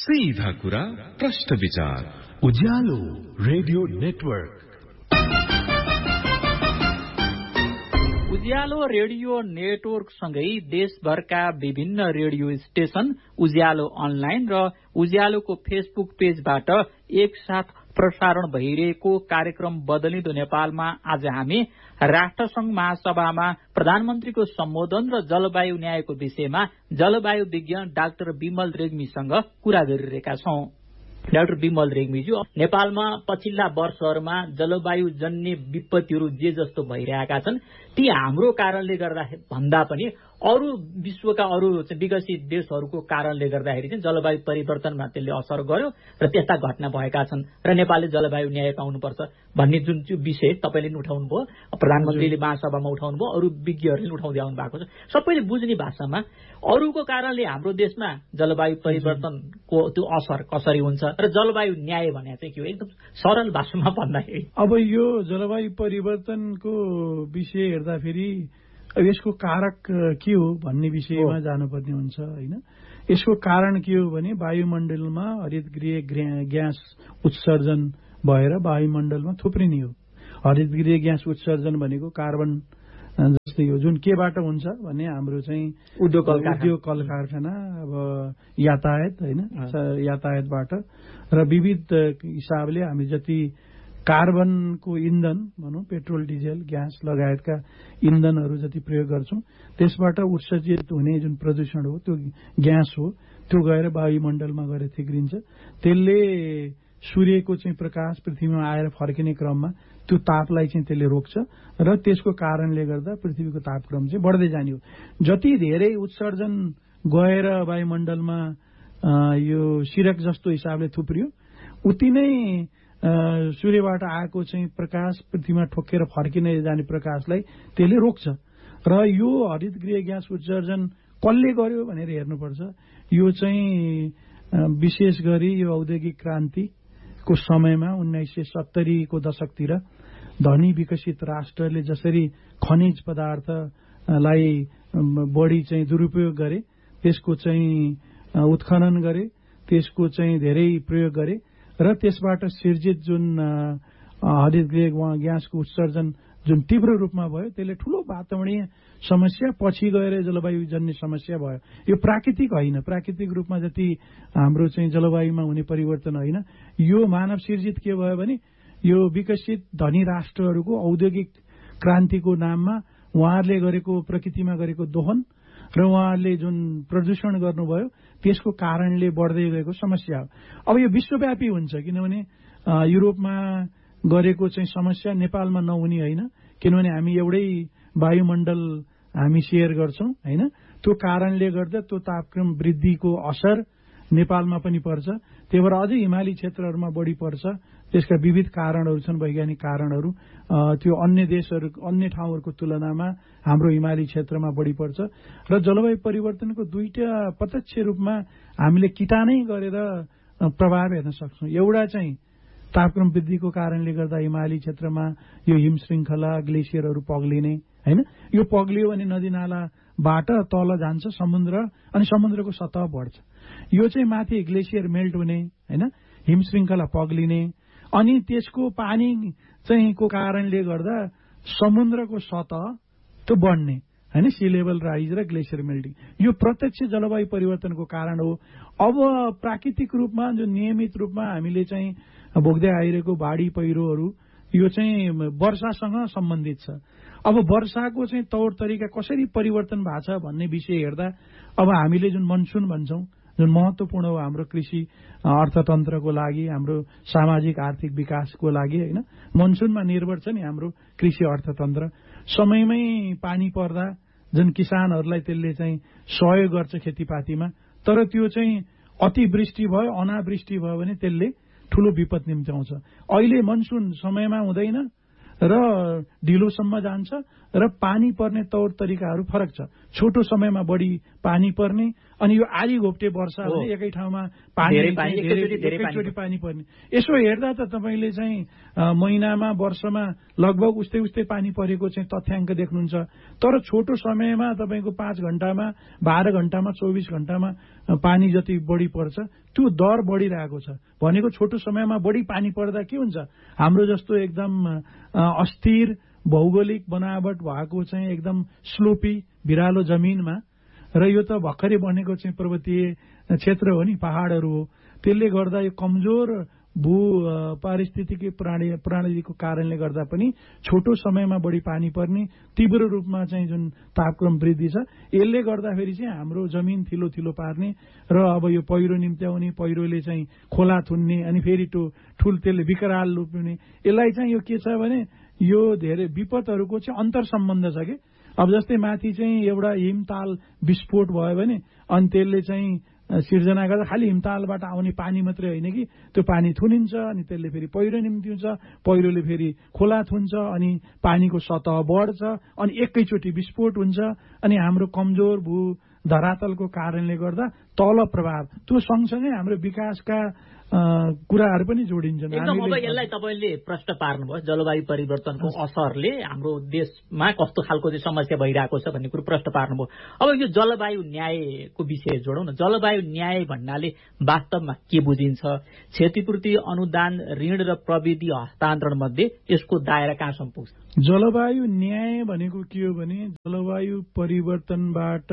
सीधा कुरा प्रश्न विचार उज्यालो रेडियो नेटवर्क। उज्यालो रेडियो नेटवर्क सँगै देशभरका विभिन्न रेडियो स्टेशन, उज्यालो अनलाइन र उज्यालोको फेसबुक पेजबाट एकसाथ प्रसारण भइरहेको कार्यक्रम बदलिँदो नेपालमा आज हामी राष्ट्रसंघ महासभामा प्रधानमन्त्रीको सम्बोधन र जलवायु न्यायको विषयमा जलवायु विज्ञ डाक्टर विमल रेग्मीसँग कुरा गरिरहेका छौं। डाक्टर विमल रेग्मीज्यू, नेपालमा पछिल्ला वर्षहरूमा जलवायु जन्य विपत्तिहरू जे जस्तो भइरहेका छन् ती हाम्रो कारणले गर्दा भन्दा पनि अरू विश्वका अरू विकसित देशहरूको कारणले गर्दाखेरि चाहिँ जलवायु परिवर्तनमा त्यसले असर गर्यो र त्यस्ता घटना भएका छन् र नेपालले जलवायु न्याय पाउनुपर्छ भन्ने जुन विषय तपाईँले पनि उठाउनु भयो, प्रधानमन्त्रीले महासभामा उठाउनु भयो, अरू विज्ञहरूले उठाउँदै आउनु भएको छ। सबैले बुझ्ने भाषामा अरूको कारणले हाम्रो देशमा जलवायु परिवर्तनको त्यो असर कसरी हुन्छ र जलवायु न्याय भने चाहिँ के हो, एकदम सरल भाषामा भन्दाखेरि। अब यो जलवायु परिवर्तनको विषय हेर्दाखेरि यसको कारक के हो भन्ने विषयमा जानुपर्ने हुन्छ हैन। यसको कारण के हो भने वायुमण्डलमा हरितगृह ग्यास उत्सर्जन भएर वायुमण्डलमा थुप्रिने हो। हरितगृह ग्यास उत्सर्जन भनेको कार्बन जस्तै हो, जुन केबाट हुन्छ भने हाम्रो चाहिँ उद्योग कल कारखाना, अब यातायात हैन, यातायातबाट र विविध हिसाबले हामी जति कार्बनको इन्धन भनौँ, पेट्रोल डिजेल ग्यास लगायतका इन्धनहरू जति प्रयोग गर्छौं त्यसबाट उत्सर्जित हुने जुन प्रदूषण हो त्यो ग्यास हो, त्यो गएर वायुमण्डलमा गएर थिग्रिन्छ। त्यसले सूर्यको चाहिँ प्रकाश पृथ्वीमा आएर फर्किने क्रममा त्यो तापलाई चाहिँ त्यसले रोक्छ र त्यसको कारणले गर्दा पृथ्वीको तापक्रम चाहिँ बढ्दै जाने हो। जति धेरै उत्सर्जन गएर वायुमण्डलमा यो सिरक जस्तो हिसाबले थुप्रियो उति नै सूर्यबाट आएको चाहिँ प्रकाश पृथ्वीमा ठोकेर फर्किने जाने प्रकाशलाई त्यसले रोक्छ र यो हरितगृह ग्यास उत्सर्जन कसले गर्यो भनेर हेर्नुपर्छ। यो चाहिँ विशेष गरी यो औद्योगिक क्रान्तिको समयमा 1970 को दशकतिर धनी विकसित राष्ट्रले जसरी खनिज पदार्थलाई बढी चाहिँ दुरुपयोग गरे, त्यसको चाहिँ उत्खनन गरे, त्यसको चाहिँ धेरै प्रयोग गरे र त्यसबाट सिर्जित जुन हरितगृह ग्यासको उत्सर्जन जुन तीव्र रूपमा भयो त्यसले ठूलो वातावरणीय समस्या पछि गएर जलवायु जन्य समस्या भयो। यो प्राकृतिक होइन, प्राकृतिक रूपमा जति हाम्रो चाहिँ जलवायुमा हुने परिवर्तन होइन, यो मानव सिर्जित के भयो भने यो विकसित धनी राष्ट्रहरूको औद्योगिक क्रान्तिको नाममा उहाँहरूले गरेको प्रकृतिमा गरेको दोहन र उहाँहरूले जुन प्रदूषण गर्नुभयो त्यसको कारणले बढ्दै गएको समस्या हो। अब यो विश्वव्यापी हुन्छ किनभने युरोपमा गरेको चाहिँ समस्या नेपालमा नहुने होइन, किनभने हामी एउटै वायुमण्डल हामी शेयर गर्छौं हैन। त्यो कारणले गर्दा त्यो तापक्रम वृद्धिको असर नेपालमा पनि पर्छ, त्यही भएर अझै हिमाली क्षेत्रहरूमा बढी पर्छ। त्यसका विविध कारणहरू छन्, वैज्ञानिक कारणहरू। त्यो अन्य देशहरू अन्य ठाउँहरूको तुलनामा हाम्रो हिमाली क्षेत्रमा बढी पर्छ र जलवायु परिवर्तनको दुईटा प्रत्यक्ष रूपमा हामीले किटानै गरेर प्रभाव हेर्न सक्छौं। एउटा चाहिँ तापक्रम वृद्धिको कारणले गर्दा हिमाली क्षेत्रमा यो हिम श्रृङ्खला ग्लेसियरहरू पग्लिने हैन, यो पग्लियो भने नदीनालाबाट तल जान्छ समुद्र अनि समुद्रको सतह बढ्छ। यो चाहिँ माथि ग्लेसियर मेल्ट हुने हैन, हिम श्रृङ्खला पग्लिने अनि त्यसको पानी चाहिँ को कारणले गर्दा समुद्रको सतह त्यो बढ्ने हैन, सी लेभल राइज र ग्लेसियर मेल्टिङ, यो प्रत्यक्ष जलवायु परिवर्तनको कारण हो। अब प्राकृतिक रूपमा जो नियमित रूपमा हामीले चाहिँ भोग्दै आइरहेको बाढी पहिरोहरू यो चाहिँ वर्षासँग सम्बन्धित छ। अब वर्षाको चाहिँ तौर तरिका कसरी परिवर्तन भएको छ भन्ने विषय हेर्दा अब हामीले जुन मनसुन भन्छौं, जुन महत्वपूर्ण हो हाम्रो कृषि अर्थतन्त्रको लागि, हाम्रो सामाजिक आर्थिक विकासको लागि हैन, मनसुनमा निर्भर छ नि हाम्रो कृषि अर्थतन्त्र। समयमै पानी पर्दा जुन किसानहरूलाई त्यसले चाहिँ सहयोग गर्छ खेतीपातीमा, तर त्यो चाहिँ अतिवृष्टि भयो अनावृष्टि भयो भने त्यसले ठूलो विपद निम्त्याउँछ। अहिले मनसुन समयमा हुँदैन र ढिलोसम्म जान्छ र पानी पर्ने तौर तरिकाहरू फरक छ। छोटो समयमा बढी पानी पर्ने अनि यो आधी घोप्टे वर्षा भने एकै ठाउँमा एकैचोटि पानी पर्ने। यसो हेर्दा त तपाईँले चाहिँ महिनामा वर्षमा लगभग उस्तै पानी परेको चाहिँ तथ्याङ्क देख्नुहुन्छ। तर छोटो समयमा तपाईँको 5 घण्टामा 12 घण्टामा 24 घण्टामा पानी जति बढी पर्छ त्यो दर बढिरहेको छ भनेको छोटो समयमा बढी पानी पर्दा के हुन्छ, हाम्रो जस्तो एकदम अस्थिर भौगोलिक बनावट भएको चाहिँ एकदम स्लोपी भिरालो जमिनमा, र यो त भर्खरै बनेको चाहिँ पर्वतीय क्षेत्र हो नि, पहाडहरू हो, त्यसले गर्दा यो कमजोर भू पारिस्थितिकी प्रणालीको कारणले गर्दा पनि छोटो समयमा बढी पानी पर्ने, तीव्र रूपमा चाहिँ जुन तापक्रम वृद्धि छ यसले गर्दाखेरि चाहिँ हाम्रो जमिन थिलो पार्ने र अब यो पहिरो निम्त्याउने, पहिरोले चाहिँ खोला थुन्ने, अनि फेरि ठुल त्यसले विकराल रूप लिने, यसलाई चाहिँ यो के छ भने यो धेरै विपदहरूको चाहिँ अन्तर सम्बन्ध छ कि। अब जस्तै माथि चाहिँ एउटा हिमताल विस्फोट भयो भने अनि त्यसले चाहिँ सिर्जना गर्दा खालि हिमतालबाट आउने पानी मात्रै होइन कि त्यो पानी थुनिन्छ, अनि त्यसले फेरि पहिरो निम्तिन्छ, पहिरोले फेरि खोला थुन्छ, अनि पानीको सतह बढ्छ, अनि एकैचोटि विस्फोट हुन्छ, अनि हाम्रो कमजोर भू धरातलको कारणले गर्दा तल प्रभाव त्यो सँगसँगै हाम्रो विकासका कुराहरू पनि जोडिन्छन्। एकदम। अब यसलाई तपाईँले प्रश्न पार्नुभयो, जलवायु परिवर्तनको असरले हाम्रो देशमा कस्तो खालको चाहिँ समस्या भइरहेको छ भन्ने कुरो प्रश्न पार्नुभयो। अब यो जलवायु न्यायको विषय जोडौँ न। जलवायु न्याय भन्नाले वास्तवमा के बुझिन्छ? क्षतिपूर्ति, अनुदान, ऋण र प्रविधि हस्तान्तरण मध्ये यसको दायरा कहाँसम्म पुग्छ? जलवायु न्याय भनेको के हो भने जलवायु परिवर्तनबाट,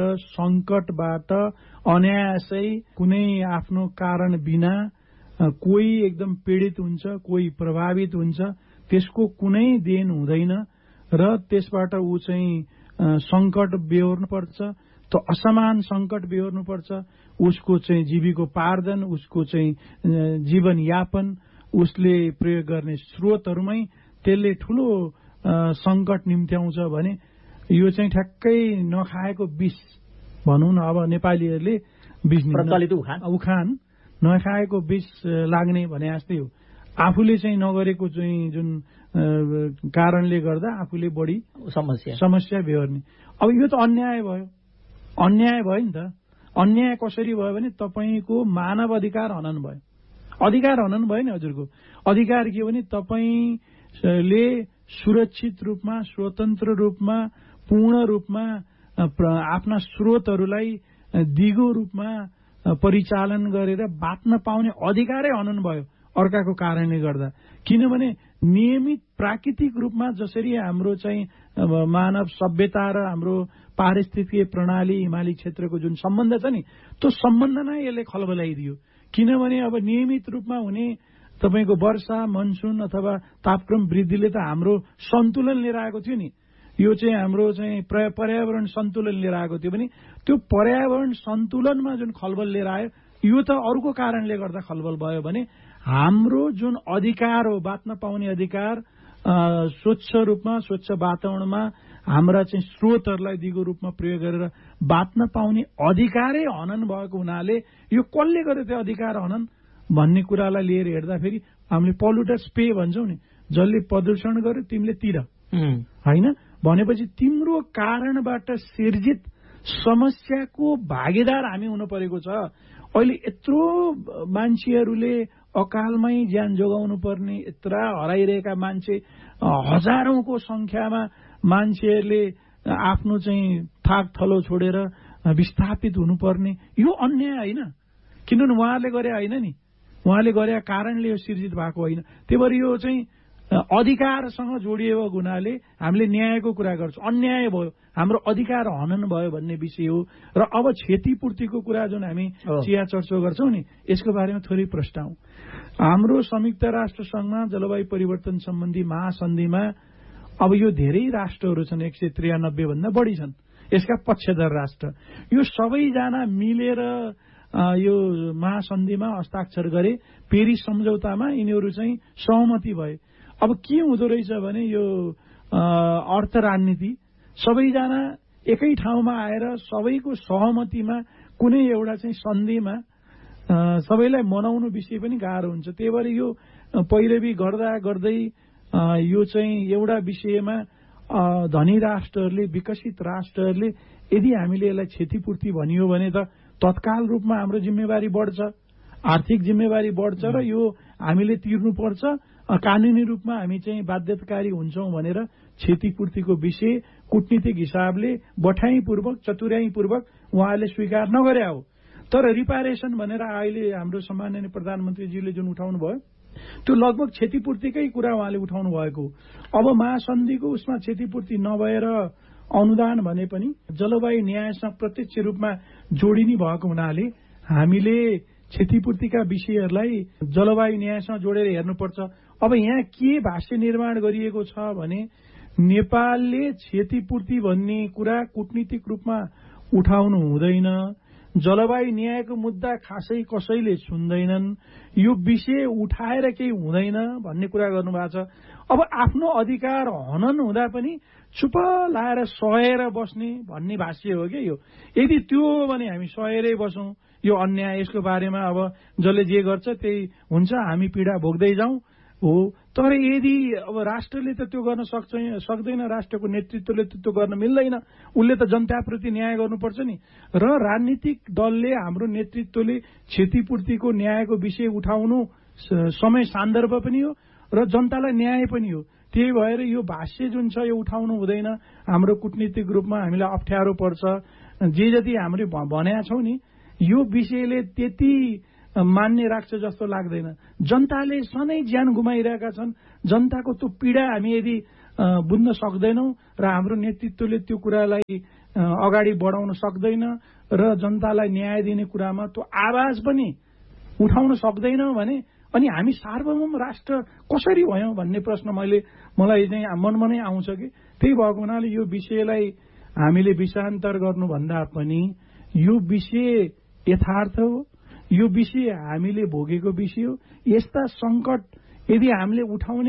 संकटबाट अनायासै कुनै आफ्नो कारण बिना कोही एकदम पीडित हुन्छ, कोही प्रभावित हुन्छ, त्यसको कुनै देन हुँदैन र त्यसबाट ऊ चाहिँ संकट बेहोर्नुपर्छ, त असमान संकट बेहोर्नुपर्छ। उसको चाहिँ जीविकोपार्जन, उसको चाहिँ जीवनयापन, उसले प्रयोग गर्ने स्रोतहरूमै त्यसले ठूलो संकट निम्त्याउँछ भने यो चाहिँ ठ्याक्कै नखाएको विष भनौँ न। अब नेपालीहरूले विष उखान नखाएको विष लाग्ने भने जस्तै हो। आफूले चाहिँ नगरेको चाहिँ जुन कारणले गर्दा आफूले बढी समस्या बेहोर्ने। अब यो त अन्याय भयो नि त। अन्याय कसरी भयो भने तपाईँको मानव अधिकार हनन भयो। अधिकार हनन भयो नि हजुरको। अधिकार के हो भने तपाईँले सुरक्षित रूपमा, स्वतन्त्र रूपमा, पूर्ण रूपमा आफ्ना स्रोतहरूलाई दिगो रूपमा परिचालन गरेर बाँच्न पाउने अधिकारै हनन भयो अर्काको कारणले गर्दा। किनभने नियमित प्राकृतिक रूपमा जसरी हाम्रो चाहिँ मानव सभ्यता र हाम्रो पारिस्थितिकीय प्रणाली हिमाली क्षेत्रको जुन सम्बन्ध छ नि त्यो सम्बन्ध नै यसले खलबलाइदियो। किनभने अब नियमित रूपमा हुने तपाईँको वर्षा, मनसुन अथवा तापक्रम वृद्धिले त हाम्रो सन्तुलन लिएर आएको थियो नि। यो चाहिँ हाम्रो चाहिँ पर्यावरण सन्तुलन लिएर आएको थियो भने त्यो पर्यावरण सन्तुलनमा जुन खलबल लिएर आयो यो त अरूको कारणले गर्दा खलबल भयो भने हाम्रो जुन अधिकार हो, बाँच्न पाउने अधिकार, स्वच्छ रूपमा, स्वच्छ वातावरणमा हाम्रा चाहिँ स्रोतहरूलाई दिगो रूपमा प्रयोग गरेर बाँच्न पाउने अधिकारै हनन भएको हुनाले यो कसले गर्यो त्यो अधिकार हनन भन्ने कुरालाई लिएर हेर्दाखेरि हामीले पल्युटर्स पे भन्छौँ नि। जसले प्रदूषण गर्यो तिमीले तिर होइन भनेपछि तिम्रो कारणबाट सिर्जित समस्याको भागीदार हामी हुनु परेको छ। अहिले यत्रो मान्छेहरूले अकालमै ज्यान जोगाउनु पर्ने, यत्रा हराइरहेका मान्छे, हजारौंको संख्यामा मान्छेहरूले आफ्नो चाहिँ थाक थलो छोडेर विस्थापित हुनुपर्ने, यो अन्याय होइन। किनभने उहाँले गरे होइन नि, उहाँले गरेका कारणले यो सिर्जित भएको होइन। त्यही भएर यो चाहिँ अधिकारसँग जोडिएको हुनाले हामीले न्यायको कुरा गर्छौँ। अन्याय भयो, हाम्रो अधिकार हनन भयो भन्ने विषय हो। र अब क्षतिपूर्तिको कुरा जुन हामी चिया चर्चा गर्छौँ नि, यसको बारेमा थोरै प्रस्ताव। हाम्रो संयुक्त राष्ट्र संघमा जलवायु परिवर्तन सम्बन्धी महासन्धिमा अब यो धेरै राष्ट्रहरू छन्, 193 भन्दा बढी छन् यसका पक्षधर राष्ट्र। यो सबैजना मिलेर यो महासन्धिमा हस्ताक्षर गरे। पेरिस सम्झौतामा यिनीहरू चाहिँ सहमति भए। अब के हुँदो रहेछ भने यो अर्थ राजनीति सबैजना एकै ठाउँमा आएर सबैको सहमतिमा कुनै एउटा चाहिँ सन्धिमा सबैलाई मनाउनु विषय पनि गाह्रो हुन्छ। त्यही भएर यो पैरवी गर्दा गर्दै यो चाहिँ एउटा विषयमा धनी राष्ट्रहरूले, विकसित राष्ट्रहरूले यदि हामीले यसलाई क्षतिपूर्ति भनियो भने त तत्काल रूपमा हाम्रो जिम्मेवारी बढ्छ, आर्थिक जिम्मेवारी बढ्छ र यो हामीले तिर्नुपर्छ। कानुनी रूपमा हामी चाहिँ बाध्यताकारी हुन्छौँ भनेर क्षतिपूर्तिको विषय कूटनीतिक हिसाबले बठाइपूर्वक चतुर्याइपूर्वक उहाँले स्वीकार नगरे हो। तर रिपारेसन भनेर अहिले हाम्रो सम्माननीय प्रधानमन्त्रीज्यूले जुन उठाउनु भयो त्यो लगभग क्षतिपूर्तिकै कुरा उहाँले उठाउनु भएको। अब महासन्धिको उसमा क्षतिपूर्ति नभएर अनुदान भने पनि जलवायु न्यायसँग प्रत्यक्ष रूपमा जोडिने भएको हुनाले हामीले क्षतिपूर्तिका विषयहरूलाई जलवायु न्यायसँग जोडेर हेर्नुपर्छ। अब यहाँ के भाष्य निर्माण गरिएको छ भने नेपालले क्षतिपूर्ति भन्ने कुरा कूटनीतिक रूपमा उठाउनु हुँदैन, जलवायु न्यायको मुद्दा खासै कसैले सुन्दैनन्, यो विषय उठाएर केही हुँदैन भन्ने कुरा गर्नुभएको छ। अब आफ्नो अधिकार हनन हुँदा पनि चुप लाएर सहेर बस्ने भन्ने भाष्य हो क्या यो। यदि त्यो भने हामी सहेरै बसौँ, यो अन्याय, यसको बारेमा अब जसले जे गर्छ त्यही हुन्छ, हामी पीडा भोग्दै जाउँ हो। तर यदि अब राष्ट्रले त त्यो गर्न सक्दैन, राष्ट्रको नेतृत्वले त त्यो गर्न मिल्दैन, उसले त जनताप्रति न्याय गर्नुपर्छ नि। र राजनीतिक दलले, हाम्रो नेतृत्वले क्षतिपूर्तिको न्यायको विषय उठाउनु समय सन्दर्भ पनि हो र जनतालाई न्याय पनि हो। त्यही भएर यो भाष्य जुन छ यो उठाउनु हुँदैन। हाम्रो कूटनीतिक रूपमा हामीलाई अप्ठ्यारो पर्छ। जे जति हामीले भनेका छौँ नि यो विषयले त्यति मान्य राख्छ जस्तो लाग्दैन। जनताले सधैँ ज्यान गुमाइरहेका छन्। जनताको त्यो पीडा हामी यदि बुझ्न सक्दैनौँ र हाम्रो नेतृत्वले त्यो कुरालाई अगाडि बढाउन सक्दैन र जनतालाई न्याय दिने कुरामा त्यो आवाज पनि उठाउन सक्दैनौँ भने अनि हामी सार्वभौम राष्ट्र कसरी भयौँ भन्ने प्रश्न मलाई चाहिँ मनमा नै आउँछ कि। त्यही भएको हुनाले यो विषयलाई हामीले विषयान्तर गर्नुभन्दा पनि यो विषय यथार्थ हो, यो विषय हामीले भोगेको विषय हो। यस्ता संकट यदि हामीले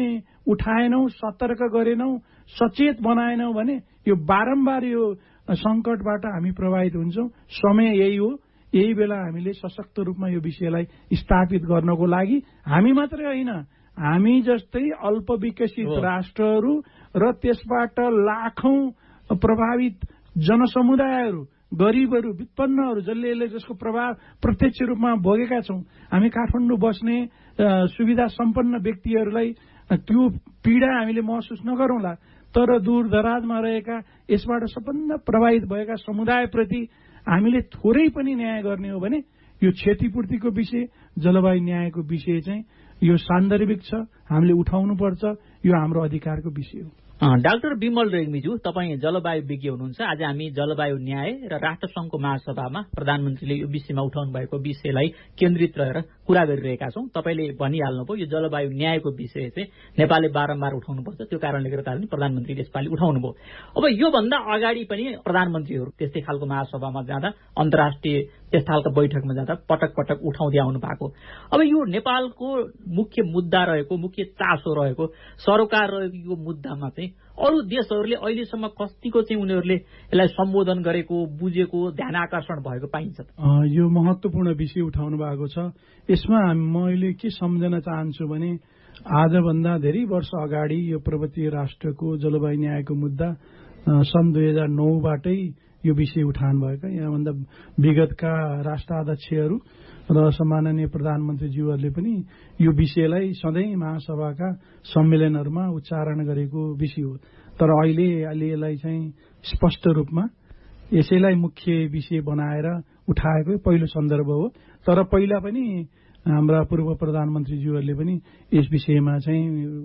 उठाएनौँ, सतर्क गरेनौँ, सचेत बनाएनौँ भने यो बारम्बार यो संकटबाट हामी प्रभावित हुन्छौँ। समय यही हो, यही बेला हामीले सशक्त रूपमा यो विषयलाई स्थापित गर्नको लागि हामी मात्रै होइन, हामी जस्तै अल्पविकसित राष्ट्रहरू र त्यसबाट लाखौं प्रभावित जनसमुदायहरू, गरीबहरू, विपन्नहरू जसको प्रभाव प्रत्यक्ष रूपमा भोगेका छौँ। हामी काठमाडौँ बस्ने सुविधा सम्पन्न व्यक्तिहरूलाई त्यो पीडा हामीले महसुस नगरौँला, तर दूर दराजमा रहेका यसबाट सबभन्दा प्रभावित भएका समुदायप्रति हामीले थोरै पनि न्याय गर्ने हो भने यो क्षतिपूर्तिको विषय, जलवायु न्यायको विषय चाहिँ यो सान्दर्भिक छ, हामीले उठाउनुपर्छ, यो हाम्रो अधिकारको विषय हो। डाक्टर विमल रेग्मीज्यू, तपाईँ जलवायु विज्ञ हुनुहुन्छ। आज हामी जलवायु न्याय र राष्ट्रसङ्घको महासभामा प्रधानमन्त्रीले यो विषयमा उठाउनु भएको विषयलाई केन्द्रित रहेर कुरा गरिरहेका छौँ। तपाईँले भनिहाल्नुभयो यो जलवायु न्यायको विषय चाहिँ नेपालले बारम्बार उठाउनुपर्छ, त्यो कारणले गर्दा पनि प्रधानमन्त्रीले यसपालि उठाउनुभयो। अब योभन्दा अगाडि पनि प्रधानमन्त्रीहरू त्यस्तै खालको महासभामा जाँदा, अन्तर्राष्ट्रिय त्यस्ता खालको बैठकमा जाँदा पटक पटक उठाउँदै आउनु भएको। अब यो नेपालको मुख्य मुद्दा रहेको, मुख्य चासो रहेको, सरोकार रहेको मुद्दामा चाहिँ अरू देशहरूले अहिलेसम्म कतिको चाहिँ उनीहरूले यसलाई सम्बोधन गरेको, बुझेको, ध्यान आकर्षण भएको पाइन्छ? यो महत्त्वपूर्ण विषय उठाउनु भएको छ। यसमा मैले के सम्झन चाहन्छु भने आजभन्दा धेरै वर्ष अगाडि यो पर्वतीय राष्ट्रको जलवायु न्यायको मुद्दा सन् 2009बाटै यो विषय उठान भएका, यहाँभन्दा विगतका राष्ट्राध्यक्षहरू र सम्माननीय प्रधानमन्त्रीज्यूहरूले पनि यो विषयलाई सधैँ महासभाका सम्मेलनहरूमा उच्चारण गरेको विषय हो। तर अहिले यसलाई चाहिँ स्पष्ट रूपमा यसैलाई मुख्य विषय बनाएर उठाएको पहिलो सन्दर्भ हो। तर पहिला पनि हाम्रा पूर्व प्रधानमन्त्रीज्यूहरूले पनि यस विषयमा चाहिँ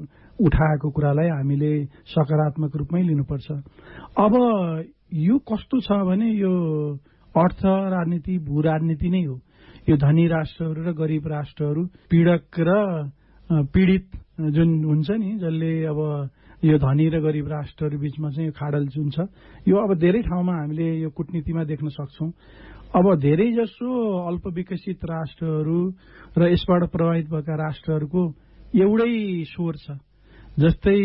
उठाएको कुरालाई हामीले सकारात्मक रूपमै लिनुपर्छ। अब यो कस्तो छ भने यो अर्थ राजनीति, भू राजनीति नै हो। यो धनी राष्ट्रहरू र गरीब राष्ट्रहरू, पीडक र पीडित जुन हुन्छ नि, जसले अब यो धनी र गरीब राष्ट्रहरू बीचमा चाहिँ खाडल जुन छ, यो अब धेरै ठाउँमा हामीले यो कूटनीतिमा देख्न सक्छौँ। अब धेरै जसो अल्पविकसित राष्ट्रहरू र यसबाट प्रभावित भएका राष्ट्रहरूको एउटै स्वर छ। जस्तै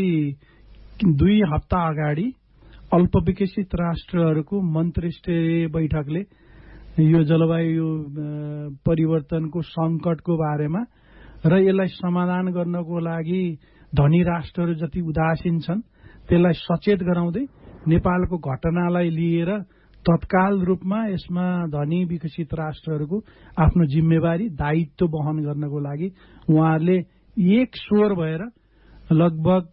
2 हप्ता अगाडि अल्पविकसित राष्ट्रहरूको मन्त्रीस्तरीय बैठकले यो जलवायु परिवर्तनको संकटको बारेमा र यसलाई समाधान गर्नको लागि धनी राष्ट्रहरू जति उदासीन छन् त्यसलाई सचेत गराउँदै नेपालको घटनालाई लिएर तत्काल रूपमा यसमा धनी विकसित राष्ट्रहरूको आफ्नो जिम्मेवारी दायित्व वहन गर्नको लागि उहाँहरूले एक स्वर भएर लगभग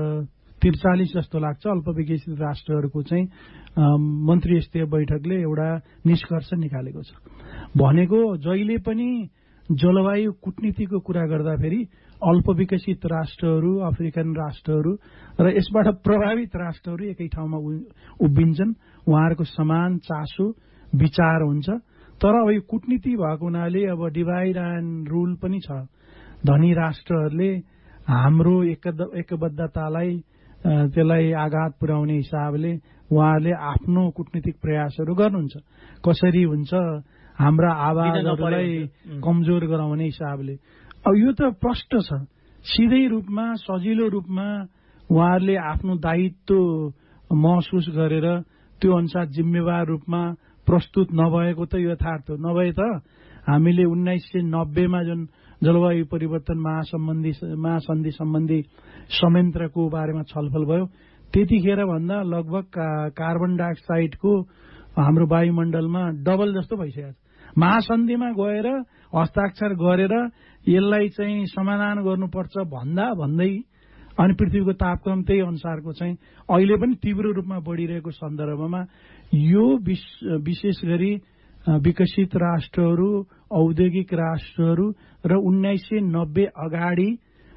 43 जस्तो लाग्छ अल्पविकसित राष्ट्रहरूको चाहिँ मन्त्री स्तरीय बैठकले एउटा निष्कर्ष निकालेको छ। भनेको जहिले पनि जलवायु कूटनीतिको कुरा गर्दाखेरि अल्पविकसित राष्ट्रहरू, अफ्रिकन राष्ट्रहरू र यसबाट प्रभावित राष्ट्रहरू एकै ठाउँमा उभिन्छन्। उहाँहरूको समान चासो विचार हुन्छ। तर अब यो कूटनीति भएको हुनाले अब डिभाइड एन्ड रुल पनि छ। धनी राष्ट्रहरूले हाम्रो एकबद्धतालाई त्यसलाई आघात पुर्याउने हिसाबले उहाँहरूले आफ्नो कूटनीतिक प्रयासहरू गर्नुहुन्छ। कसरी हुन्छ हाम्रा आवाजहरूलाई कमजोर गराउने हिसाबले। अब यो त प्रष्ट छ। सिधै रूपमा सजिलो रूपमा उहाँहरूले आफ्नो दायित्व महसुस गरेर त्यो अनुसार जिम्मेवार रूपमा प्रस्तुत नभएको त यथार्थ हो। नभए त हामीले 1990 मा जुन जलवायु परिवर्तन महासन्धि सम्बन्धी संयन्त्रको बारेमा छलफल भयो त्यतिखेर भन्दा लगभग कार्बन डाइअक्साइडको हाम्रो वायुमण्डलमा डबल जस्तो भइसकेको छ। महासन्धिमा गएर हस्ताक्षर गरेर यसलाई चाहिँ समाधान गर्नुपर्छ भन्दै अनि पृथ्वीको तापक्रम त्यही अनुसारको चाहिँ अहिले पनि तीव्र रूपमा बढिरहेको सन्दर्भमा यो विशेष गरी विकसित राष्ट्रहरू, औद्योगिक राष्ट्रहरू र 1990 अगाडि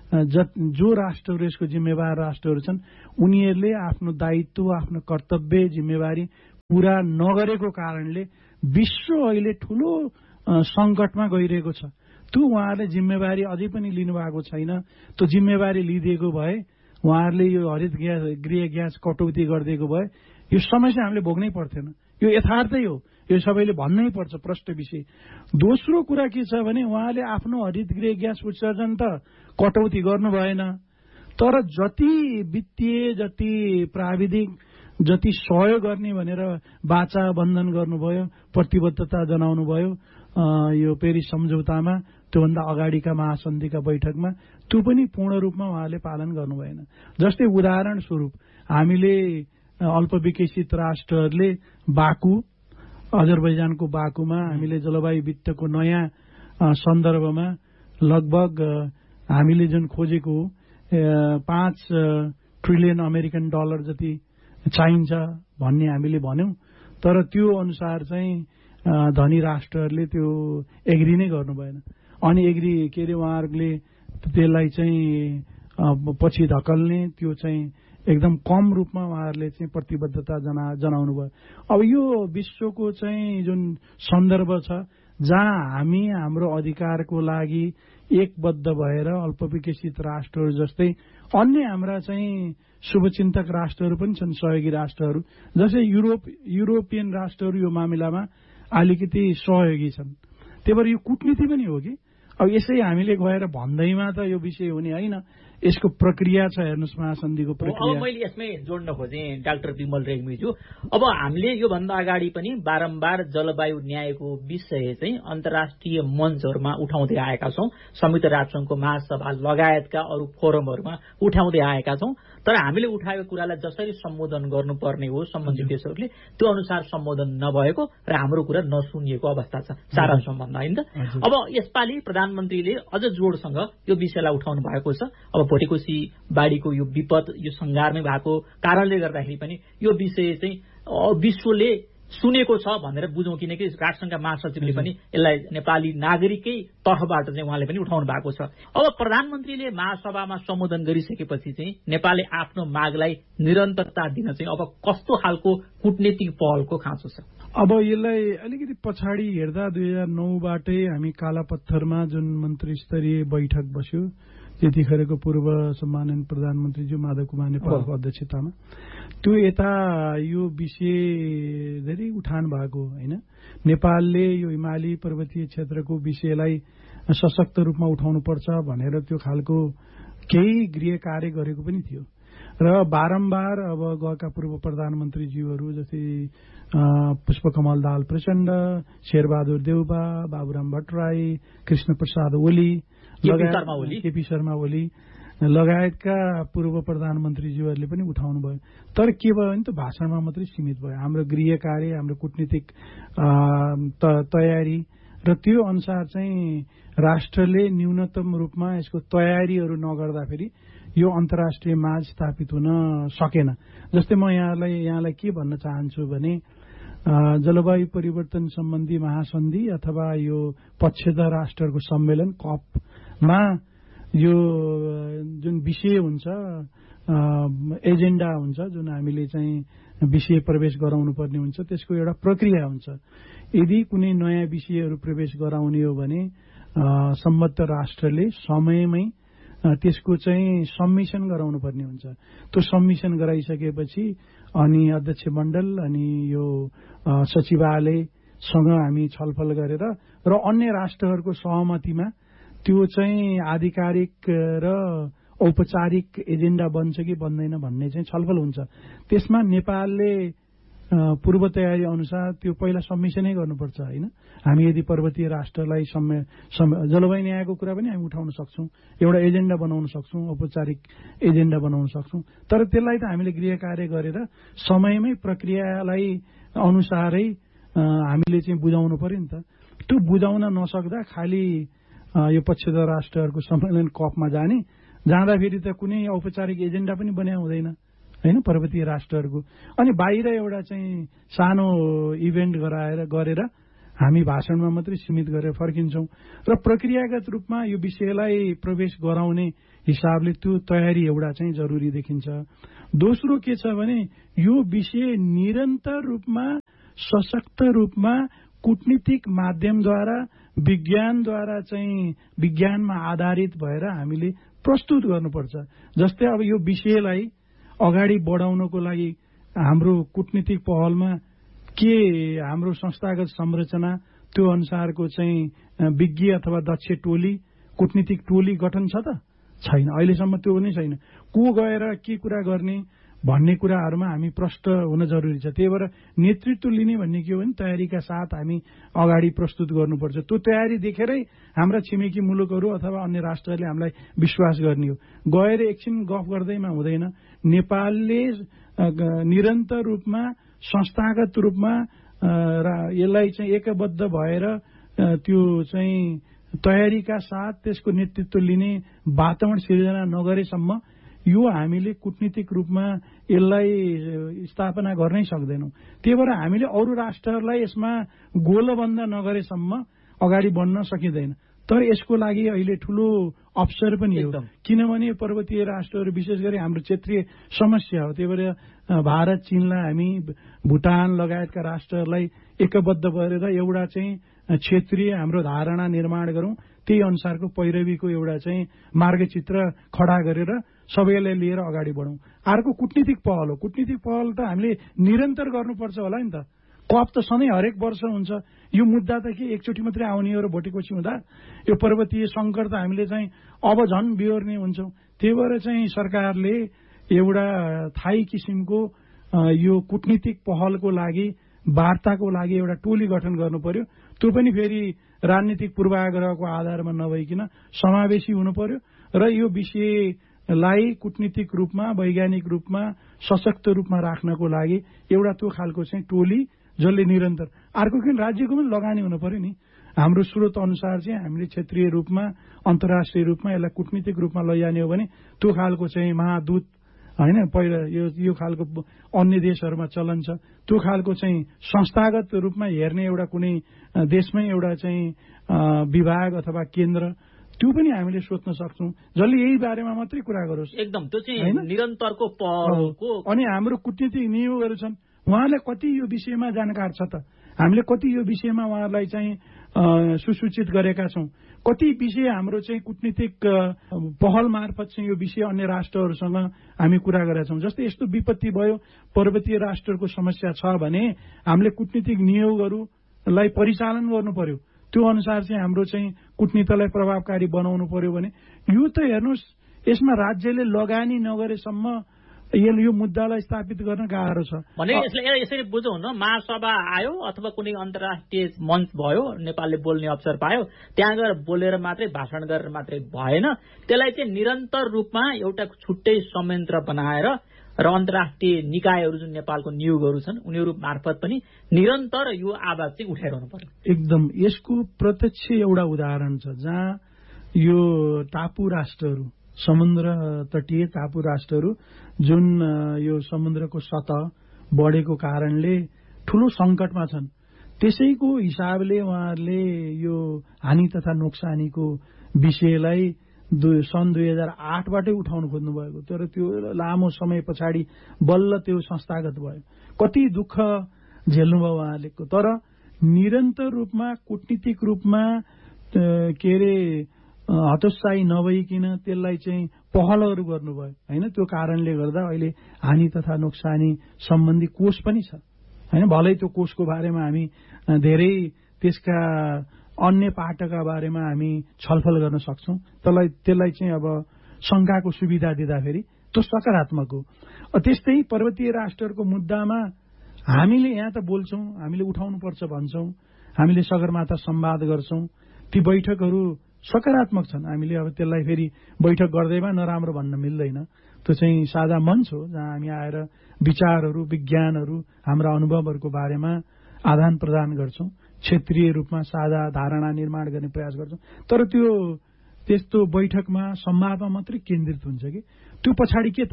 जो राष्ट्रहरू यसको जिम्मेवार राष्ट्रहरू छन् उनीहरूले आफ्नो दायित्व, आफ्नो कर्तव्य, जिम्मेवारी पूरा नगरेको कारणले विश्व अहिले ठूलो संकटमा गइरहेको छ। त्यो उहाँहरूले जिम्मेवारी अझै पनि लिनुभएको छैन। त्यो जिम्मेवारी लिइदिएको भए उहाँहरूले यो हरित गृह ग्यास कटौती गरिदिएको भए यो समस्या हामीले भोग्नै पर्थेन। यो यथार्थै हो। यो सबैले भन्नै पर्छ प्रष्ट विषय। दोस्रो कुरा के छ भने उहाँले आफ्नो हरित गृह ग्यास उत्सर्जन त कटौती गर्नु भएन। तर जति वित्तीय, जति प्राविधिक, जति सहयोग गर्ने भनेर वाचा बन्धन गर्नुभयो, प्रतिबद्धता जनाउनु भयो यो पेरिस सम्झौतामा, त्योभन्दा अगाडिका महासन्धिका बैठकमा त्यो पनि पूर्ण रूपमा उहाँले पालन गर्नु भएन। जस्तै उदाहरण स्वरूप हामीले अल्पविकसित राष्ट्रहरूले बाकु, अजरबैजानको बाकुमा हामीले जलवायु वित्तको नयाँ सन्दर्भमा लगभग हामीले जुन खोजेको 5 ट्रिलियन अमेरिकन डलर जति चाहिन्छ भन्ने हामीले भन्यौं। तर त्यो अनुसार चाहिँ धनी राष्ट्रहरूले त्यो एग्री नै गर्नु भएन। अनि एग्री के अरे उहाँहरूले त्यसलाई चाहिँ पछि धकल्ने, त्यो चाहिँ एकदम कम रूपमा उहाँहरूले चाहिँ प्रतिबद्धता जनाउनु भयो। अब यो विश्वको चाहिँ जुन सन्दर्भ छ जहाँ हामी हाम्रो अधिकारको लागि एकबद्ध भएर अल्पविकसित राष्ट्रहरू जस्तै अन्य हाम्रा चाहिँ शुभचिन्तक राष्ट्रहरू पनि छन्, सहयोगी राष्ट्रहरू जस्तै युरोपियन राष्ट्रहरू यो मामिलामा अलिकति सहयोगी छन्। त्यही भएर यो कूटनीति पनि हो कि अब यसै हामीले गएर भन्दैमा त यो विषय हुने होइन। यसको प्रक्रिया छ, हेर्नुहोस् महासन्धिको प्रक्रिया। अब मैले यसमै जोड्न खोजेँ डाक्टर विमल रेग्मीज्यू। अब हामीले योभन्दा अगाडि पनि बारम्बार जलवायु न्यायको विषय चाहिँ अन्तर्राष्ट्रिय मञ्चहरूमा उठाउँदै आएका छौं, संयुक्त राष्ट्रसङ्घको महासभा लगायतका अरू फोरमहरूमा उठाउँदै आएका छौं। तर हामीले उठाएको कुरालाई जसरी सम्बोधन गर्नुपर्ने हो सम्बन्धित देशहरूले त्यो अनुसार सम्बोधन नभएको र हाम्रो कुरा नसुनिएको अवस्था छ सारांश भन्दा, होइन त? अब यसपालि प्रधानमन्त्रीले अझ जोडसँग यो विषयलाई उठाउनु भएको छ। अब भोटेकोशी बाढीको यो विपद, यो संघारमै भएको कारणले गर्दाखेरि पनि यो विषय चाहिँ विश्वले सुनेको छ भनेर बुझौँ, किनकि राष्ट्रसङ्घका महासचिवले पनि यसलाई नेपाली नागरिकै तर्फबाट चाहिँ उहाँले पनि उठाउनु भएको छ। अब प्रधानमन्त्रीले महासभामा सम्बोधन गरिसकेपछि चाहिँ नेपालले आफ्नो मागलाई निरन्तरता दिन चाहिँ अब कस्तो खालको कूटनीतिक पहलको खाँचो छ? अब यसलाई अलिकति पछाडि हेर्दा 2009बाटै हामी कालापत्थरमा जुन मन्त्री स्तरीय बैठक बस्यो, त्यतिखेरको पूर्व सम्माननीय प्रधानमन्त्रीज्यू माधव कुमार नेपालको अध्यक्षतामा, त्यो यता यो विषय धेरै उठान भएको होइन। नेपालले यो हिमाली पर्वतीय क्षेत्रको विषयलाई सशक्त रूपमा उठाउनुपर्छ भनेर त्यो खालको केही गृह कार्य गरेको पनि थियो र बारम्बार अब गएका पूर्व प्रधानमन्त्रीज्यूहरू जस्तै पुष्पकमल दाहाल प्रचण्ड, शेरबहादुर देउबा, बाबुराम भट्टराई, कृष्ण प्रसाद ओली, केपी शर्मा ओली लगायतका पूर्व प्रधानमन्त्रीज्यूहरूले पनि उठाउनु भयो। तर के भयो भने त भाषणमा मात्रै सीमित भयो। हाम्रो गृह कार्य, हाम्रो कूटनीतिक तयारी र त्यो अनुसार चाहिँ राष्ट्रले न्यूनतम रूपमा यसको तयारीहरू नगर्दाखेरि यो अन्तर्राष्ट्रिय माझ स्थापित हुन सकेन। जस्तै म यहाँलाई के भन्न चाहन्छु भने जलवायु परिवर्तन सम्बन्धी महासन्धि अथवा यो पक्षधर राष्ट्रहरूको सम्मेलन कपमा यो जुन विषय हुन्छ, एजेन्डा हुन्छ, जुन हामीले चाहिँ विषय प्रवेश गराउनु पर्ने हुन्छ, त्यसको एउटा प्रक्रिया हुन्छ। यदि कुनै नयाँ विषयहरू प्रवेश गराउने हो भने सम्बद्ध राष्ट्रले समयमै त्यसको चाहिँ सबमिसन गराउनु पर्ने हुन्छ। त्यो सबमिसन गराइसकेपछि अनि अध्यक्ष मण्डल अनि यो सचिवालयसँग हामी छलफल गरेर र अन्य राष्ट्रहरूको सहमतिमा त्यो चाहिँ आधिकारिक र औपचारिक एजेन्डा बन्छ कि बन्दैन भन्ने चाहिँ छलफल हुन्छ। त्यसमा नेपालले पूर्व तयारी अनुसार त्यो पहिला सबमिसनै गर्नुपर्छ होइन। हामी यदि पर्वतीय राष्ट्रलाई जलवायु न्यायको कुरा पनि हामी उठाउन सक्छौँ, एउटा एजेन्डा बनाउन सक्छौँ, औपचारिक एजेन्डा बनाउन सक्छौँ। तर त्यसलाई त हामीले गृह कार्य गरेर समयमै प्रक्रियालाई अनुसारै हामीले चाहिँ बुझाउनु पर्यो नि त। त्यो बुझाउन नसक्दा खालि यो पक्षधर राष्ट्रहरूको सम्मेलन कपमा जाँदाखेरि त कुनै औपचारिक एजेन्डा पनि बनाए हुँदैन होइन पर्वतीय राष्ट्रहरूको। अनि बाहिर एउटा चाहिँ सानो इभेन्ट गरेर हामी भाषणमा मात्रै सीमित गरेर फर्किन्छौँ र प्रक्रियागत रूपमा यो विषयलाई प्रवेश गराउने हिसाबले त्यो तयारी एउटा चाहिँ जरुरी देखिन्छ। दोस्रो के छ भने यो विषय निरन्तर रूपमा सशक्त रूपमा कूटनीतिक माध्यमद्वारा विज्ञानद्वारा चाहिँ विज्ञानमा आधारित भएर हामीले प्रस्तुत गर्नुपर्छ। जस्तै अब यो विषयलाई अगाडि बढाउनको लागि हाम्रो कूटनीतिक पहलमा के हाम्रो संस्थागत संरचना त्यो अनुसारको चाहिँ विज्ञ अथवा दक्ष टोली कूटनीतिक टोली गठन छ त छैन, अहिलेसम्म त्यो पनि छैन। को गएर के कुरा गर्ने भन्ने कुराहरूमा हामी प्रष्ट हुन जरुरी छ। त्यही भएर नेतृत्व लिने भन्ने के हो भने तयारीका साथ हामी अगाडि प्रस्तुत गर्नुपर्छ। त्यो तयारी देखेरै हाम्रा छिमेकी मुलुकहरू अथवा अन्य राष्ट्रहरूले हामीलाई विश्वास गर्ने हो। गएर एकछिन गफ गर्दैमा हुँदैन। नेपालले निरन्तर रूपमा संस्थागत रूपमा यसलाई चाहिँ एकबद्ध भएर त्यो चाहिँ तयारीका साथ त्यसको नेतृत्व लिने वातावरण सिर्जना नगरेसम्म यो हामीले कूटनीतिक रूपमा यसलाई स्थापना गर्नै सक्दैनौँ। त्यही भएर हामीले अरू राष्ट्रहरूलाई यसमा गोलबन्द नगरेसम्म अगाडि बढ्न सकिँदैन। तर यसको लागि अहिले ठूलो अवसर पनि हो, किनभने पर्वतीय राष्ट्रहरू विशेष गरी हाम्रो क्षेत्रीय समस्या हो। त्यही भएर भारत, चीनलाई हामी, भुटान लगायतका राष्ट्रहरूलाई एकबद्ध गरेर एउटा चाहिँ क्षेत्रीय हाम्रो धारणा निर्माण गरौँ, त्यही अनुसारको पैरवीको एउटा चाहिँ मार्गचित्र खडा गरेर सबैलाई लिएर अगाडि बढौँ। अर्को कूटनीतिक पहल हो। कूटनीतिक पहल त हामीले निरन्तर गर्नुपर्छ होला नि त। कप त सधैँ हरेक वर्ष हुन्छ। यो मुद्दा त के एकचोटि मात्रै आउने हो र भोटेपछि हुँदा यो पर्वतीय सङ्कट त हामीले चाहिँ अब झन् बिहोर्ने हुन्छौँ। त्यही भएर चाहिँ सरकारले एउटा थाई किसिमको यो कूटनीतिक पहलको लागि, वार्ताको लागि एउटा टोली गठन गर्नु पर्यो। त्यो पनि फेरि राजनीतिक पूर्वाग्रहको आधारमा नभइकन समावेशी हुनु पर्यो र यो विषयलाई कूटनीतिक रूपमा, वैज्ञानिक रूपमा, सशक्त रूपमा राख्नको लागि एउटा त्यो खालको चाहिँ टोली जसले निरन्तर। अर्को किन राज्यको पनि लगानी हुनु पर्यो नि। हाम्रो स्रोत अनुसार चाहिँ हामीले क्षेत्रीय रूपमा, अन्तर्राष्ट्रिय रूपमा यसलाई कूटनीतिक रूपमा लैजाने हो भने त्यो खालको चाहिँ महादूत होइन, पहिला यो खालको अन्य देशहरूमा चलन छ। त्यो खालको चाहिँ संस्थागत रूपमा हेर्ने एउटा कुनै देशमै एउटा चाहिँ विभाग अथवा केन्द्र त्यो पनि हामीले सोच्न सक्छौँ, जसले यही बारेमा मात्रै कुरा गरोस्। एकदम त्यो चाहिँ निरन्तरको पहलको। अनि हाम्रो कूटनीतिक नियोगहरू छन्, उहाँलाई कति यो विषयमा जानकार छ त? हामीले कति यो विषयमा उहाँहरूलाई चाहिँ सुसूचित गरेका छौँ? कति विषय हाम्रो चाहिँ कूटनीतिक पहल मार्फत चाहिँ यो विषय अन्य राष्ट्रहरूसँग हामी कुरा गरेका छौँ। जस्तै यस्तो विपत्ति भयो, पर्वतीय राष्ट्रहरूको समस्या छ भने हामीले कूटनीतिक नियोगहरूलाई परिचालन गर्नु पर्यो। त्यो अनुसार चाहिँ हाम्रो चाहिँ कूटनीतिलाई प्रभावकारी बनाउनु पर्यो भने यो त हेर्नुहोस्, यसमा राज्यले लगानी नगरेसम्म यो मुद्दालाई स्थापित गर्न गाह्रो छ भने यसरी बुझौँ न, महासभा आयो अथवा कुनै अन्तर्राष्ट्रिय मञ्च भयो, नेपालले बोल्ने अवसर पायो, त्यहाँ गएर बोलेर मात्रै भाषण गरेर मात्रै भएन, त्यसलाई चाहिँ निरन्तर रूपमा एउटा छुट्टै संयन्त्र बनाएर र अन्तर्राष्ट्रिय निकायहरू जुन नेपालको नियोगहरू छन् उनीहरू मार्फत पनि निरन्तर यो आवाज चाहिँ उठाइरहनु पर्यो। एकदम यसको प्रत्यक्ष एउटा उदाहरण छ जहाँ यो टापु राष्ट्रहरू, समुद्र तटीय टापु राष्ट्रहरू जुन यो समुद्रको सतह बढेको कारणले ठूलो संकटमा छन्, त्यसैको हिसाबले उहाँहरूले यो हानि तथा नोक्सानीको विषयलाई सन् 2008बाटै उठाउनु खोज्नु भएको, तर त्यो लामो समय पछाडि बल्ल त्यो संस्थागत भयो। कति दुःख झेल्नुभयो उहाँले, तर निरन्तर रूपमा कूटनीतिक रूपमा के अरे हतोत्साही नभइकन त्यसलाई चाहिँ पहलहरू गर्नुभयो होइन। त्यो कारणले गर्दा अहिले हानि तथा नोक्सानी सम्बन्धी कोष पनि छ होइन। भलै त्यो कोषको बारेमा हामी धेरै त्यसका अन्य पाटका बारेमा हामी छलफल गर्न सक्छौं, त्यसलाई चाहिँ अब शंकाको सुविधा दिँदाखेरि त्यो सकारात्मक हो। त्यस्तै पर्वतीय राष्ट्रहरूको मुद्दामा हामीले यहाँ त बोल्छौं, हामीले उठाउनुपर्छ भन्छौं, हामीले सगरमाथा संवाद गर्छौं, ती बैठकहरू सकारात्मक छन्। हामीले अब त्यसलाई फेरि बैठक गर्दैमा नराम्रो भन्न मिल्दैन। त्यो चाहिँ साझा मञ्च हो जहाँ हामी आएर विचारहरू, विज्ञानहरू, हाम्रा अनुभवहरूको बारेमा आदान प्रदान गर्छौं, क्षेत्रीय रूपमा साझा धारणा निर्माण गर्ने प्रयास गर्छौं। तर त्यस्तो बैठकमा संवादमा मात्रै केन्द्रित हुन्छ कि त्यो पछाडि के त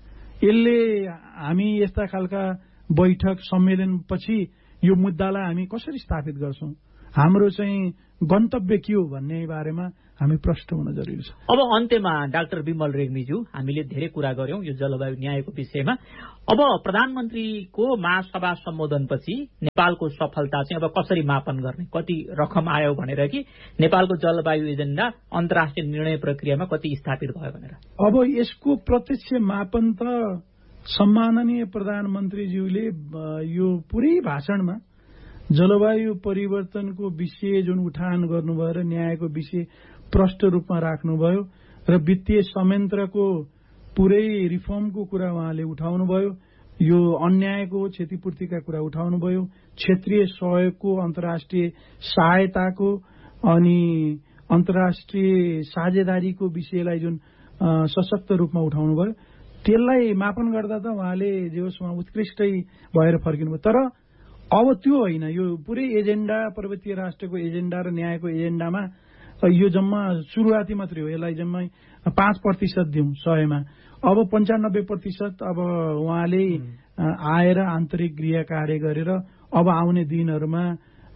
यसले हामी यस्ता खालका बैठक सम्मेलनपछि यो मुद्दालाई हामी कसरी स्थापित गर्छौं, हाम्रो चाहिँ गन्तव्य के हो भन्ने बारेमा हामी प्रष्ट हुन जरुरी छ। अब अन्त्यमा डाक्टर विमल रेग्मीज्यू, हामीले धेरै कुरा गर्यौं यो जलवायु न्यायको विषयमा। अब प्रधानमन्त्रीको महासभा सम्बोधनपछि नेपालको सफलता चाहिँ अब कसरी मापन गर्ने, कति रकम आयो भनेर कि नेपालको जलवायु एजेन्डा अन्तर्राष्ट्रिय निर्णय प्रक्रियामा कति स्थापित भयो भनेर? अब यसको प्रत्यक्ष मापन त सम्माननीय प्रधानमन्त्रीज्यूले यो पुरै भाषणमा जलवायु परिवर्तनको विषय जुन उठान गर्नुभयो र न्यायको विषय प्रष्ट रूपमा राख्नुभयो र वित्तीय संयन्त्रको पुरै रिफर्मको कुरा उहाँले उठाउनुभयो, यो अन्यायको क्षतिपूर्तिका कुरा उठाउनुभयो, क्षेत्रीय सहयोगको, अन्तर्राष्ट्रिय सहायताको अनि अन्तर्राष्ट्रिय साझेदारीको विषयलाई जुन सशक्त रूपमा उठाउनुभयो, त्यसलाई मापन गर्दा त उहाँले जे होस् उहाँ उत्कृष्टै भएर फर्किनुभयो। तर अब त्यो होइन, यो पुरै एजेन्डा, पर्वतीय राष्ट्रको एजेन्डा र न्यायको एजेन्डामा यो जम्मा सुरुवाती मात्रै हो। यसलाई जम्मा 5% दिउँ 100मा, अब 95% अब उहाँले आएर आन्तरिक गृह कार्य गरेर अब आउने दिनहरूमा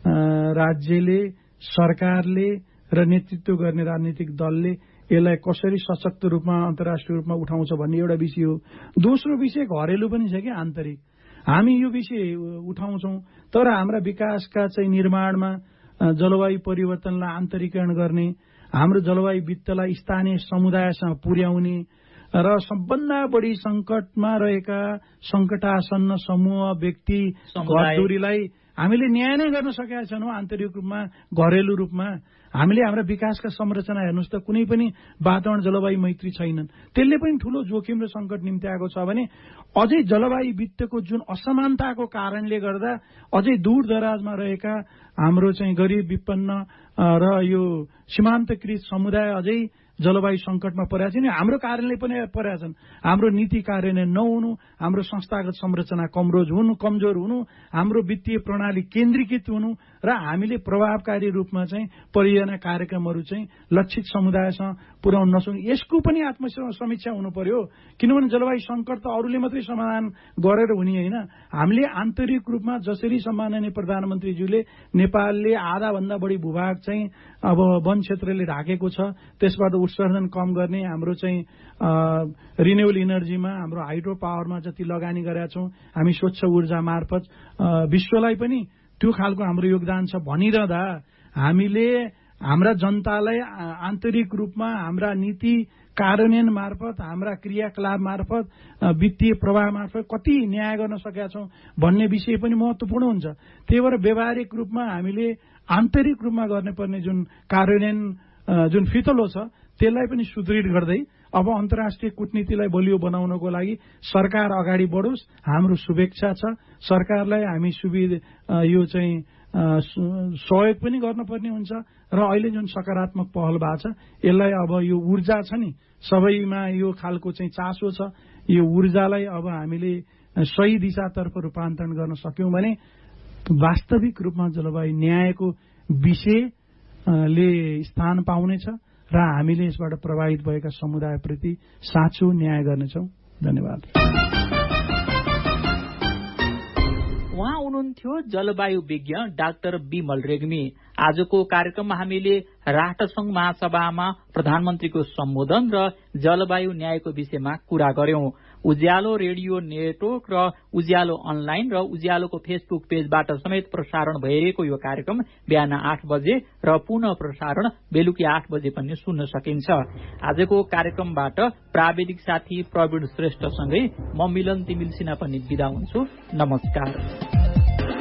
राज्यले, सरकारले र नेतृत्व गर्ने राजनीतिक दलले यसलाई कसरी सशक्त रूपमा अन्तर्राष्ट्रिय रूपमा उठाउँछ भन्ने एउटा विषय हो। दोस्रो विषय घरेलु पनि छ कि आन्तरिक। हामी यो विषय उठाउँछौं तर हाम्रा विकासका चाहिँ निर्माणमा जलवायु परिवर्तनलाई आन्तरिकरण गर्ने, हाम्रो जलवायु वित्तलाई स्थानीय समुदायसँग पुर्याउने र सबभन्दा बढी संकटमा रहेका संकटासन्न समूह, व्यक्ति, घरधुरीलाई हामीले न्याय नै गर्न सकेका छैनौं। आन्तरिक रूपमा, घरेलु रूपमा हामीले हाम्रा विकासका संरचना हेर्नुहोस् त, कुनै पनि वातावरण जलवायु मैत्री छैनन्। त्यसले पनि ठूलो जोखिम र संकट निम्ति आएको छ भने अझै जलवायु वित्तको जुन असमानताको कारणले गर्दा अझै दूर दराजमा रहेका हाम्रो चाहिँ गरिब, विपन्न र यो सीमान्तकृत समुदाय अझै जलवायु संकटमा परेका छन्। हाम्रो कारणले पनि परेका छन्। हाम्रो नीति कार्यान्वयन नहुनु, हाम्रो संस्थागत संरचना कमजोर हुनु, हाम्रो वित्तीय प्रणाली केन्द्रीकृत हुनु र हामीले प्रभावकारी रूपमा चाहिँ परियोजना कार्यक्रमहरू चाहिँ लक्षित समुदायसँग पुर्याउन नसक्नु, यसको पनि आत्मसमीक्षा हुनु पर्यो। किनभने जलवायु संकट त अरूले मात्रै समाधान गरेर हुने होइन। हामीले आन्तरिक रूपमा जसरी सम्माननीय प्रधानमन्त्रीज्यूले नेपालले आधा भन्दा बढी भूभाग चाहिँ अब वन क्षेत्रले ढाकेको छ, त्यसबाट उत्सर्जन कम गर्ने, हाम्रो चाहिँ रिन्युएबल इनर्जीमा, हाम्रो हाइड्रो पावरमा जति लगानी गरेका छौं, हामी स्वच्छ ऊर्जा मार्फत विश्वलाई पनि त्यो खालको हाम्रो योगदान छ भनिरहँदा हामीले हाम्रा जनतालाई आन्तरिक रूपमा हाम्रा नीति कार्यान्वयन मार्फत, हाम्रा क्रियाकलाप मार्फत, वित्तीय प्रवाह मार्फत कति न्याय गर्न सकेका छौं भन्ने विषय पनि महत्वपूर्ण हुन्छ। त्यही भएर व्यावहारिक रूपमा हामीले आन्तरिक रूपमा गर्नुपर्ने जुन कार्यान्वयन जुन फितलो छ त्यसलाई पनि सुदृढ गर्दै अब अन्तर्राष्ट्रिय कूटनीतिलाई बलियो बनाउनको लागि सरकार अगाडि बढोस्, हाम्रो शुभेच्छा छ। सरकारलाई हामी यो चाहिँ सहयोग पनि गर्नुपर्ने हुन्छ र अहिले जुन सकारात्मक पहल भएको छ यसलाई अब यो ऊर्जा छ नि, सबैमा यो खालको चाहिँ चासो छ, यो ऊर्जालाई अब हामीले सही दिशातर्फ रूपान्तरण गर्न सक्यौं भने वास्तविक रूपमा जलवायु न्यायको विषयले स्थान पाउनेछ र हामीले यसबाट प्रभावित भएका समुदायप्रति साँचो न्याय गर्नेछौं। धन्यवाद। उहाँ हुनुहुन्थ्यो जलवायु विज्ञ डाक्टर विमल रेग्मी। आजको कार्यक्रममा हामीले राष्ट्रसंघ महासभामा प्रधानमन्त्रीको सम्बोधन र जलवायु न्यायको विषयमा कुरा गर्यौं। उज्यालो रेडियो नेटवर्क र उज्यालो अनलाइन र उज्यालोको फेसबुक पेजबाट समेत प्रसारण भइरहेको यो कार्यक्रम बिहान 8 बजे र पुनः प्रसारण बेलुकी 8 बजे पनि सुन्न सकिन्छ। आजको कार्यक्रमबाट प्राविधिक साथी प्रवीण श्रेष्ठसँगै म मिलन तिमिल सिन्हा पनि बिदा हुन्छु। नमस्कार।